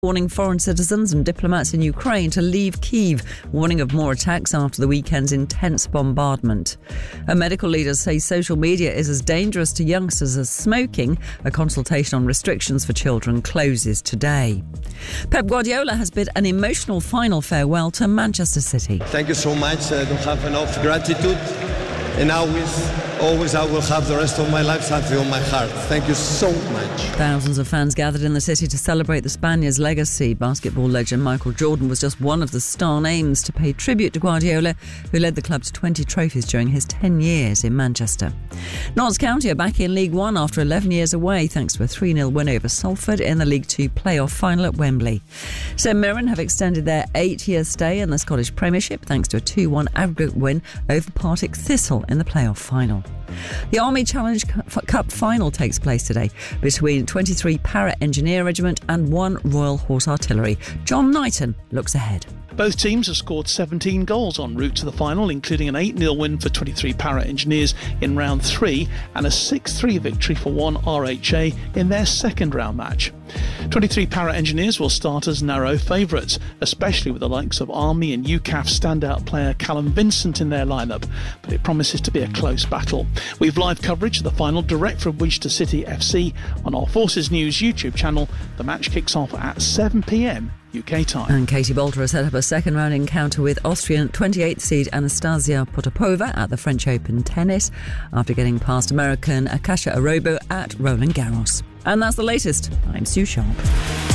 warning foreign citizens and diplomats in Ukraine to leave Kyiv, warning of more attacks after the weekend's intense bombardment. And medical leaders say social media is as dangerous to youngsters as smoking. A consultation on restrictions for children closes today. Pep Guardiola has bid an emotional final farewell to Manchester City. Thank you so much. I don't have enough gratitude. And always I will have the rest of my life something on my heart. Thank you so much. Thousands of fans gathered in the city to celebrate the Spaniard's legacy. Basketball legend Michael Jordan was just one of the star names to pay tribute to Guardiola, who led the club to 20 trophies during his 10 years in Manchester. Notts County are back in League One after 11 years away, thanks to a 3-0 win over Salford in the League Two playoff final at Wembley. St Mirren have extended their 8-year stay in the Scottish Premiership thanks to a 2-1 aggregate win over Partick Thistle in the playoff final. The Army Challenge Cup final takes place today between 23 Para-Engineer Regiment and 1 Royal Horse Artillery. John Knighton looks ahead. Both teams have scored 17 goals en route to the final, including an 8-0 win for 23 Para-Engineers in round 3 and a 6-3 victory for 1 RHA in their second round match. 23 Para-Engineers will start as narrow favourites, especially with the likes of Army and UCAF standout player Callum Vincent in their lineup, but it promises to be a close battle. We've live coverage of the final direct from Winchester City FC on our Forces News YouTube channel. The match kicks off at 7 p.m. UK time. And Katie Boulter has set up a second round encounter with Austrian 28th seed Anastasia Potapova at the French Open tennis after getting past American Akasha Arobo at Roland Garros. And that's the latest. I'm Sue Sharp.